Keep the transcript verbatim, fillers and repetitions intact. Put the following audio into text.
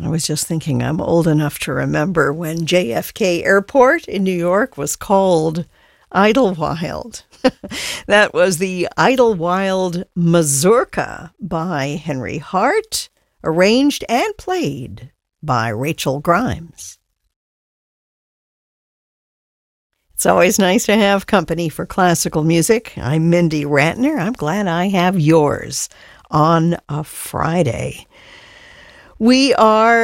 I was just thinking I'm old enough to remember when J F K Airport in New York was called Idlewild. That was the Idlewild Mazurka by Henry Hart, arranged and played by Rachel Grimes. It's always nice to have company for classical music. I'm Mindy Ratner. I'm glad I have yours on a Friday. We are